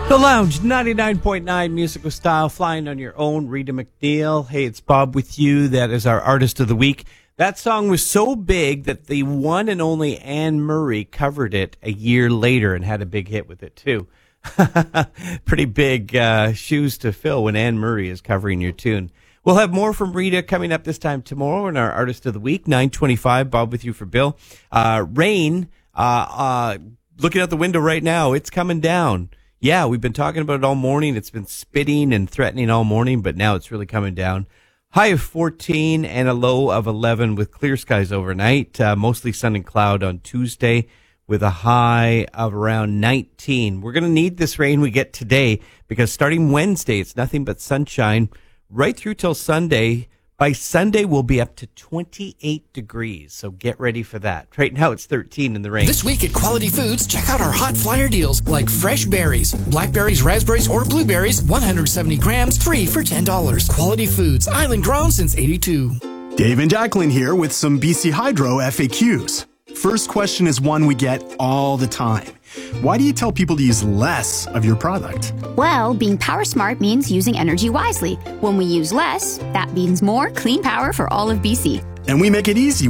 The Lounge, 99.9 musical style, flying on your own. Rita McNeil. Hey, it's Bob with you. That is our Artist of the Week. That song was so big that the one and only Anne Murray covered it a year later and had a big hit with it, too. Pretty big shoes to fill when Anne Murray is covering your tune. We'll have more from Rita coming up this time tomorrow in our Artist of the Week, 9:25. Bob with you for Bill. Rain, looking out the window right now, it's coming down. Yeah, we've been talking about it all morning. It's been spitting and threatening all morning, but now it's really coming down. High of 14 and a low of 11 with clear skies overnight. Mostly sun and cloud on Tuesday with a high of around 19. We're going to need this rain we get today because starting Wednesday, it's nothing but sunshine right through till Sunday. By Sunday, we'll be up to 28 degrees, so get ready for that. Right now, it's 13 in the rain. This week at Quality Foods, check out our hot flyer deals like fresh berries, blackberries, raspberries, or blueberries, 170 grams, free for $10. Quality Foods, island grown since 82. Dave and Jacqueline here with some BC Hydro FAQs. First question is one we get all the time. Why do you tell people to use less of your product? Well, being power smart means using energy wisely. When we use less, that means more clean power for all of BC. And we make it easy